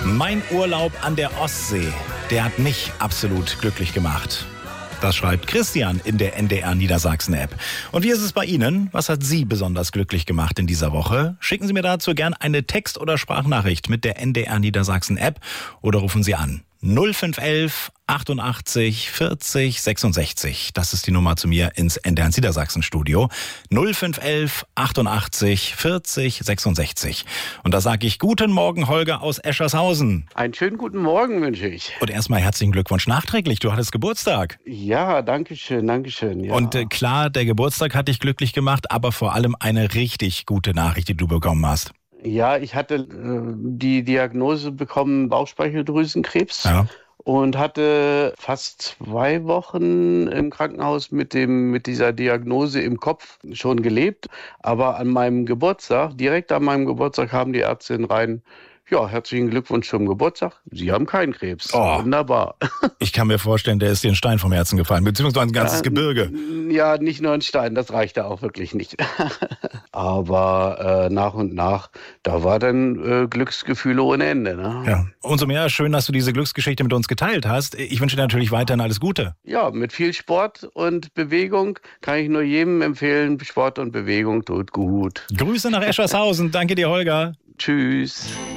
Mein Urlaub an der Ostsee, der hat mich absolut glücklich gemacht. Das schreibt Christian in der NDR Niedersachsen-App. Und wie ist es bei Ihnen? Was hat Sie besonders glücklich gemacht in dieser Woche? Schicken Sie mir dazu gern eine Text- oder Sprachnachricht mit der NDR Niedersachsen-App oder rufen Sie an. 0511 88 40 66. Das ist die Nummer zu mir ins NDR Niedersachsen-Studio. 0511 88 40 66. Und da sage ich guten Morgen, Holger aus Eschershausen. Einen schönen guten Morgen wünsche ich. Und erstmal herzlichen Glückwunsch nachträglich. Du hattest Geburtstag. Ja, danke schön, danke schön. Ja. Und klar, der Geburtstag hat dich glücklich gemacht, aber vor allem eine richtig gute Nachricht, die du bekommen hast. Ja, ich hatte die Diagnose bekommen, Bauchspeicheldrüsenkrebs. Ja. Und hatte fast 2 Wochen im Krankenhaus mit dieser Diagnose im Kopf schon gelebt. Aber an meinem Geburtstag, direkt an meinem Geburtstag, haben die Ärztinnen rein: Ja, herzlichen Glückwunsch zum Geburtstag. Sie haben keinen Krebs. Oh. Wunderbar. Ich kann mir vorstellen, der ist dir ein Stein vom Herzen gefallen, beziehungsweise ein ganzes Gebirge. Ja, nicht nur ein Stein, das reichte auch wirklich nicht. Aber nach und nach, da war dann Glücksgefühle ohne Ende. Ne? Ja. Umso mehr schön, dass du diese Glücksgeschichte mit uns geteilt hast. Ich wünsche dir natürlich weiterhin alles Gute. Ja, mit viel Sport und Bewegung kann ich nur jedem empfehlen. Sport und Bewegung tut gut. Grüße nach Eschershausen. Danke dir, Holger. Tschüss.